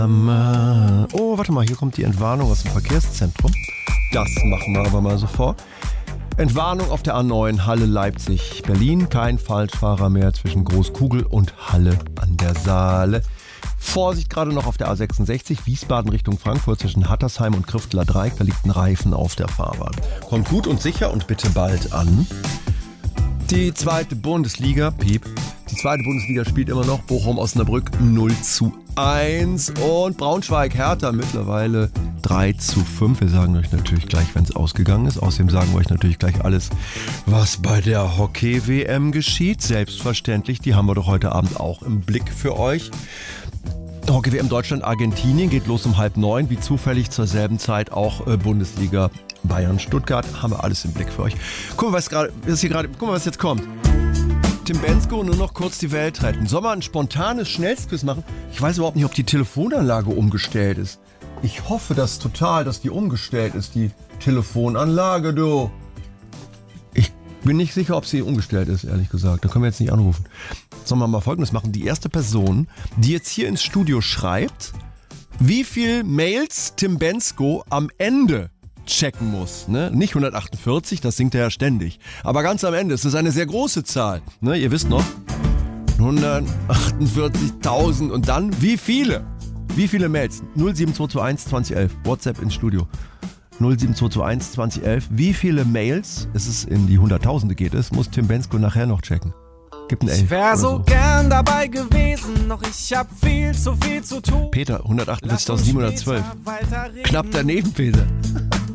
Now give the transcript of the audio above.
Oh, warte mal, hier kommt die Entwarnung aus dem Verkehrszentrum. Das machen wir aber mal sofort. Entwarnung auf der A9 Halle-Leipzig-Berlin. Kein Falschfahrer mehr zwischen Großkugel und Halle an der Saale. Vorsicht gerade noch auf der A66 Wiesbaden Richtung Frankfurt zwischen Hattersheim und Krifteler Dreieck. Da liegt ein Reifen auf der Fahrbahn. Kommt gut und sicher und bitte bald an. Die zweite Bundesliga, die zweite Bundesliga spielt immer noch. Bochum-Osnabrück 0:1 und Braunschweig-Hertha mittlerweile 3:5. Wir sagen euch natürlich gleich, wenn es ausgegangen ist. Außerdem sagen wir euch natürlich gleich alles, was bei der Hockey-WM geschieht. Selbstverständlich, die haben wir doch heute Abend auch im Blick für euch. Hockey-WM Deutschland-Argentinien geht los um 8:30, wie zufällig zur selben Zeit auch Bundesliga Bayern-Stuttgart. Haben wir alles im Blick für euch. Guck mal, was jetzt kommt. Tim Bendzko, nur noch kurz die Welt retten. Soll man ein spontanes Schnellstquiz machen? Ich weiß überhaupt nicht, ob die Telefonanlage umgestellt ist. Ich hoffe das total, dass die umgestellt ist, die Telefonanlage, du. Ich bin nicht sicher, ob sie umgestellt ist, ehrlich gesagt. Da können wir jetzt nicht anrufen. Sollen wir mal Folgendes machen? Die erste Person, die jetzt hier ins Studio schreibt, wie viel Mails Tim Bendzko am Ende checken muss. Ne? Nicht 148, das singt er ja ständig. Aber ganz am Ende ist es eine sehr große Zahl. Ne? Ihr wisst noch, 148.000 und dann wie viele? Wie viele Mails? 07221 2011, WhatsApp ins Studio. 07221 2011. Wie viele Mails, es ist in die Hunderttausende geht es, muss Tim Bendzko nachher noch checken? Gibt ein 11 ich wär so gern dabei gewesen, doch ich hab viel zu tun. Peter, 148.712. Knapp daneben, Peter.